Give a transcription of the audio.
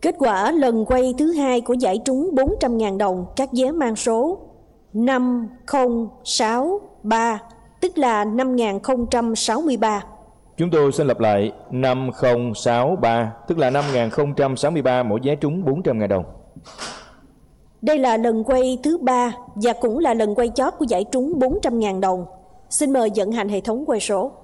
Kết quả lần quay thứ hai của giải trúng 400.000 đồng các vé mang số 5063, tức là 5063. Chúng tôi xin lặp lại 5063, tức là 5063, mỗi vé trúng 400.000 đồng. Đây là lần quay thứ 3 và cũng là lần quay chót của giải trúng 400.000 đồng. Xin mời vận hành hệ thống quay số.